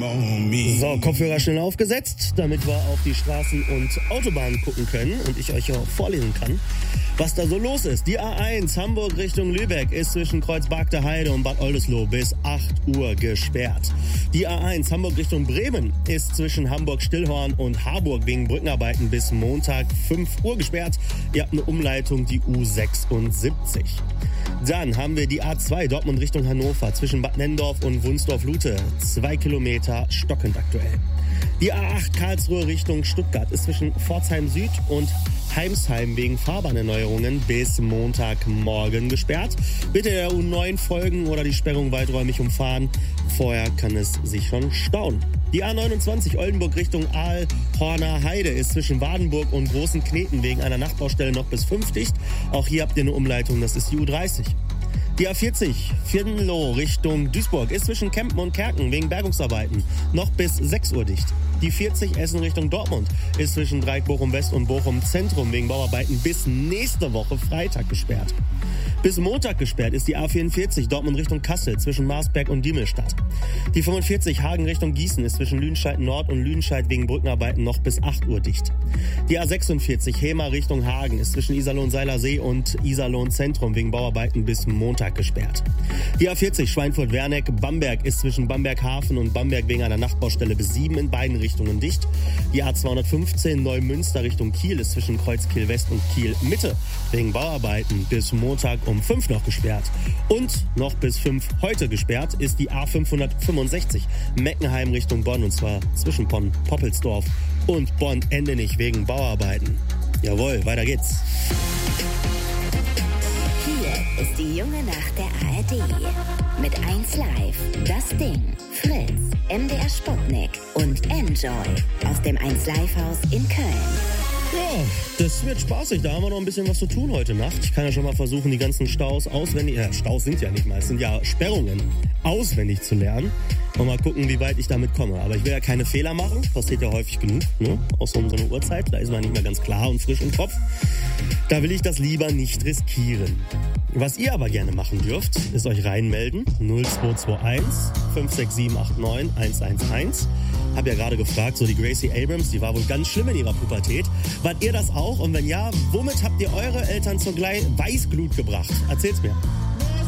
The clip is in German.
So, Kopfhörer schnell aufgesetzt, damit wir auf die Straßen und Autobahnen gucken können und ich euch auch vorlesen kann, was da so los ist. Die A1 Hamburg Richtung Lübeck ist zwischen Kreuzberg Heide und Bad Oldesloe bis 8 Uhr gesperrt. Die A1 Hamburg Richtung Bremen ist zwischen Hamburg-Stillhorn und Harburg wegen Brückenarbeiten bis Montag 5 Uhr gesperrt. Ihr habt eine Umleitung, die U76. Dann haben wir die A2 Dortmund Richtung Hannover zwischen Bad Nennendorf und Wunsdorf-Lute. 2 Kilometer stockend aktuell. Die A8 Karlsruhe Richtung Stuttgart ist zwischen Pforzheim Süd und Heimsheim wegen Fahrbahnerneuerungen bis Montagmorgen gesperrt. Bitte der U9 folgen oder die Sperrung weiträumig umfahren. Vorher kann es sich schon stauen. Die A29 Oldenburg Richtung Aalhorner Heide ist zwischen Wadenburg und Großen Kneten wegen einer Nachtbaustelle noch bis 5 dicht. Auch hier habt ihr eine Umleitung, das ist die U30. Die A40 Venlo Richtung Duisburg ist zwischen Kempen und Kerken wegen Bergungsarbeiten noch bis 6 Uhr dicht. Die 40 Essen Richtung Dortmund ist zwischen Dreieck Bochum West und Bochum Zentrum wegen Bauarbeiten bis nächste Woche Freitag gesperrt. Bis Montag gesperrt ist die A44 Dortmund Richtung Kassel zwischen Marsberg und Diemelstadt. Die 45 Hagen Richtung Gießen ist zwischen Lüdenscheid Nord und Lüdenscheid wegen Brückenarbeiten noch bis 8 Uhr dicht. Die A46 Hemer Richtung Hagen ist zwischen Iserlohn-Seilersee und Iserlohn Zentrum wegen Bauarbeiten bis Montag gesperrt. Die A40 Schweinfurt-Werneck-Bamberg ist zwischen Bamberg-Hafen und Bamberg wegen einer Nachtbaustelle bis 7 in beiden Richtungen dicht. Die A215 Neumünster Richtung Kiel ist zwischen Kreuz Kiel-West und Kiel-Mitte wegen Bauarbeiten bis Montag um 5 noch gesperrt. Und noch bis 5 heute gesperrt ist die A565 Meckenheim Richtung Bonn und zwar zwischen Bonn-Poppelsdorf und Bonn-Endenich wegen Bauarbeiten. Jawohl, weiter geht's. Hier ist die junge Nacht der ARD. Mit 1 Live, Das Ding, Fritz, MDR Sputnik und Enjoy aus dem 1 Live Haus in Köln. Ja, das wird spaßig. Da haben wir noch ein bisschen was zu tun heute Nacht. Ich kann ja schon mal versuchen, die ganzen Staus auswendig, Staus sind ja nicht mal, es sind ja Sperrungen, auswendig zu lernen. Und mal gucken, wie weit ich damit komme. Aber ich will ja keine Fehler machen. Passiert ja häufig genug, ne? Außer um so eine Uhrzeit. Da ist man nicht mehr ganz klar und frisch im Kopf. Da will ich das lieber nicht riskieren. Was ihr aber gerne machen dürft, ist euch reinmelden. 0221 56789 111. Hab ja gerade gefragt, so die Gracie Abrams, die war wohl ganz schlimm in ihrer Pubertät. Wart ihr das auch? Und wenn ja, womit habt ihr eure Eltern zur Weißglut gebracht? Erzählt's mir.